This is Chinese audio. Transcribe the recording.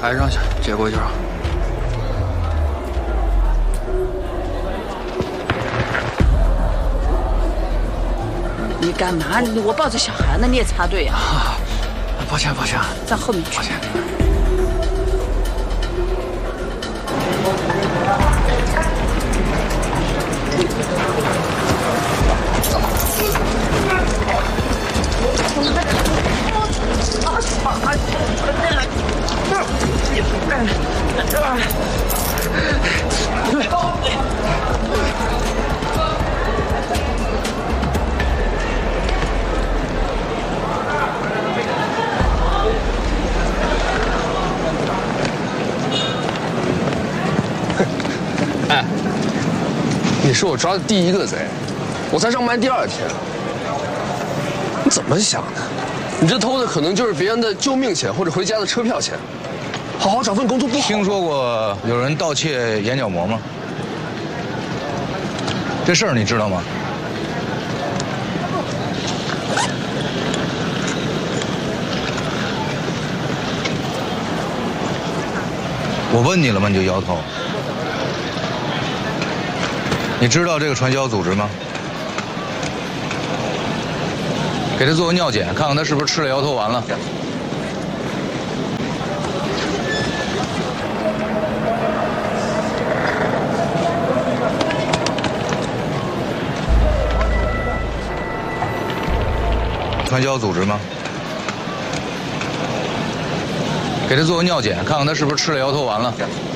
抬上去，接过去。 你干嘛？我抱着小孩呢，你也插队呀？ 啊，抱歉， 在后面去。 抱歉。 哎，你是我抓的第一个贼，我才上班第2天，你怎么想的？你这偷的可能就是别人的救命钱或者回家的车票钱，好好找份工作不好？ 听说过有人盗窃眼角膜吗？这事儿你知道吗？我问你了吗？你就摇头。你知道这个传销组织吗？给他做个尿检，看看他是不是吃了摇头丸了。传销组织吗？给他做个尿检，看看他是不是吃了摇头丸了。